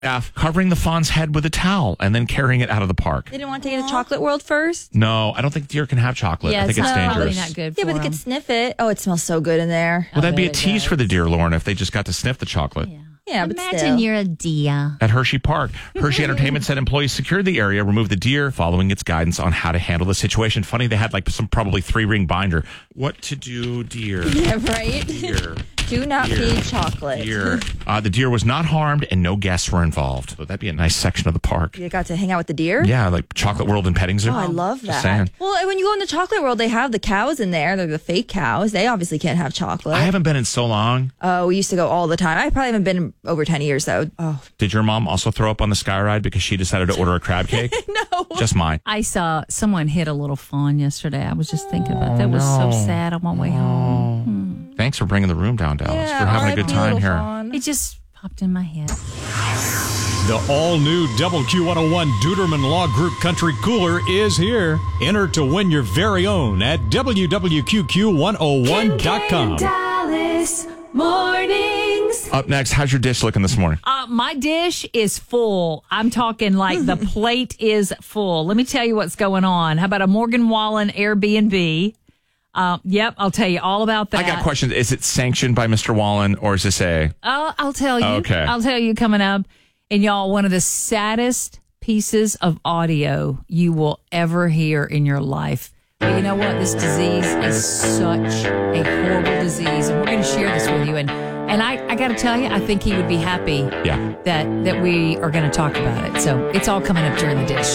covering the fawn's head with a towel and then carrying it out of the park. They didn't want to take it to Chocolate World first? No, I don't think deer can have chocolate. I think it's dangerous. Probably not good for Yeah, but they could sniff it. Oh, it smells so good in there. Well, that'd be a tease for the deer, Lauren, if they just got to sniff the chocolate. Yeah, but Imagine still. you're a deer. At Hershey Park, Hershey Entertainment said employees secured the area, removed the deer, following its guidance on how to handle the situation. Funny, they had like some probably 3-ring binder. What to do, deer? Yeah, right? Deer. Do not feed chocolate. Deer. The deer was not harmed and no guests were involved. So that'd be a nice section of the park. You got to hang out with the deer? Yeah, like Chocolate World and Petting Zoo. Oh, I love Just that. saying. Well, when you go in the Chocolate World, they have the cows in there. They're the fake cows. They obviously can't have chocolate. I haven't been in so long. Oh, we used to go all the time. I probably haven't been in over 10 years, though. Oh. Did your mom also throw up on the sky ride because she decided to order a crab cake? No. Just mine. I saw someone hit a little fawn yesterday. I was just thinking about that. It was so sad on my way home. Thanks for bringing the room down, Dallas. Yeah, We're having a good time here. Fawn. It just popped in my head. The all-new WQ101 Duderman Law Group Country Cooler is here. Enter to win your very own at WWQQ101.com. Dallas Mornings. Up next, how's your dish looking this morning? My dish is full. I'm talking like the plate is full. Let me tell you what's going on. How about a Morgan Wallen Airbnb? Yep, I'll tell you all about that. I got questions. Is it sanctioned by Mr. Wallen or is this a... I'll tell you. Okay. I'll tell you coming up. And y'all, one of the saddest pieces of audio you will ever hear in your life. But you know what? This disease is such a horrible disease. And we're going to share this with you. And I got to tell you, I think he would be happy that we are going to talk about it. So it's all coming up during the dish.